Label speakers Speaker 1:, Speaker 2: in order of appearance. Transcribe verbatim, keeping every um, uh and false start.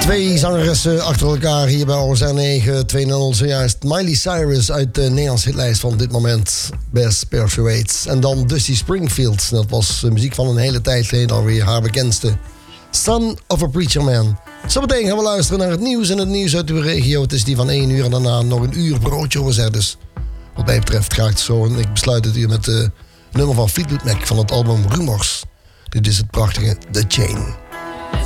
Speaker 1: Twee zangeressen achter elkaar hier bij O S R negen tweehonderd. Zojuist Miley Cyrus uit de Nederlandse hitlijst van dit moment. Best Persuades. En dan Dusty Springfield. Dat was muziek van een hele tijd geleden alweer. Haar bekendste. Son of a Preacher Man. Zometeen gaan we luisteren naar het nieuws en het nieuws uit uw regio. Het is die van één uur en daarna nog een uur broodje O S R. Dus wat mij betreft graag het zo. En ik besluit het hier met de nummer van Fleetwood Mac van het album Rumors. Dit is het prachtige The Chain.